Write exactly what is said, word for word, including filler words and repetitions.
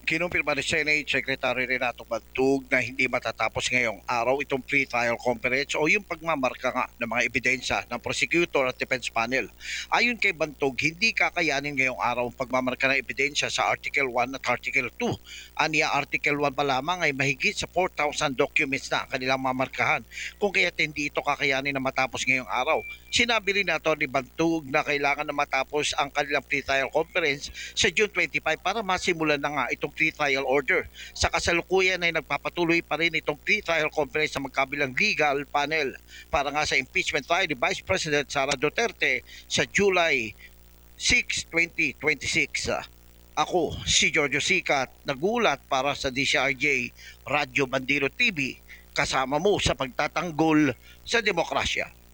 Kinumpirma ni Senate Secretary Renato Bantug na hindi matatapos ngayong araw itong pre-trial conference o yung pagmamarka nga ng mga ebidensya ng prosecutor at defense panel. Ayon kay Bantug, hindi kakayanin ngayong araw ang pagmamarka ng ebidensya sa Article one at Article two. Aniya Article one pa lamang ay mahigit sa four thousand documents na kanilang mamarkahan, kung kaya't hindi ito kakayanin na matapos ngayong araw. Sinabi rin nato ni Bantug na kailangan na matapos ang kanilang pre-trial conference sa June twenty-five para masimulan na nga itong pre-trial order. Sa kasalukuyan ay nagpapatuloy pa rin itong pre-trial conference sa magkabilang legal panel para nga sa impeachment trial ni Vice President Sara Duterte sa July sixth, twenty twenty-six. Ako, si Giorgio Sicat, nagulat para sa D C R J Radyo Bandero T V, kasama mo sa pagtatanggol sa demokrasya.